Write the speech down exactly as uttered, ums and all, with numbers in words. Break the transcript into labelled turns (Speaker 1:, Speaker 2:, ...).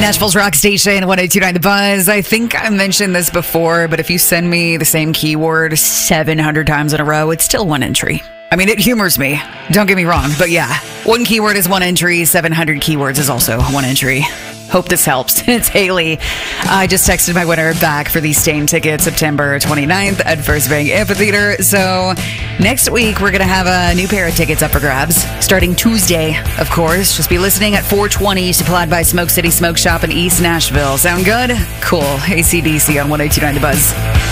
Speaker 1: Nashville's rock station, one oh two point nine The Buzz. I think I mentioned this before, but if you send me the same keyword seven hundred times in a row, it's still one entry. I mean, it humors me. Don't get me wrong, but yeah. One keyword is one entry. seven hundred keywords is also one entry. Hope this helps. It's Haley. I just texted my winner back for the Stain tickets September twenty-ninth at First Bank Amphitheater. So next week, we're going to have a new pair of tickets up for grabs. Starting Tuesday, of course. Just be listening at four twenty, supplied by Smoke City Smoke Shop in East Nashville. Sound good? Cool. A C D C on one oh two point nine The Buzz.